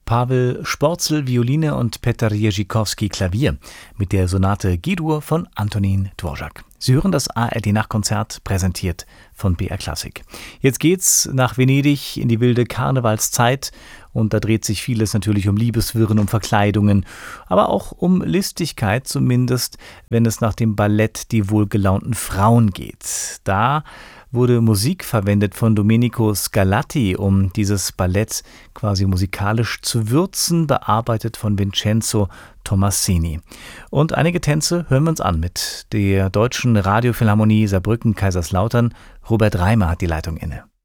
Paweł Sporzel Violine und Petr Jerzikowski Klavier mit der Sonate G-Dur von Antonín Dvořák. Sie hören das ARD-Nachtkonzert, präsentiert von BR Klassik. Jetzt geht's nach Venedig in die wilde Karnevalszeit und da dreht sich vieles natürlich um Liebeswirren, um Verkleidungen, aber auch um Listigkeit, zumindest wenn es nach dem Ballett Die wohlgelaunten Frauen geht. Da wurde Musik verwendet von Domenico Scarlatti, um dieses Ballett quasi musikalisch zu würzen, bearbeitet von Vincenzo Tommasini. Und einige Tänze hören wir uns an mit der Deutschen Radiophilharmonie Saarbrücken-Kaiserslautern. Robert Reimer hat die Leitung inne.